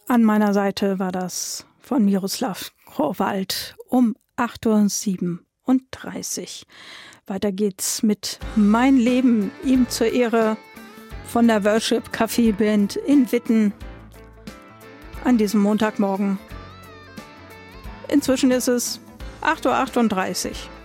An meiner Seite war das von Miroslav Kowalt um 8:37 Uhr. Weiter geht's mit Mein Leben, ihm zur Ehre von der Worship Café Band in Witten an diesem Montagmorgen. Inzwischen ist es 8:38 Uhr.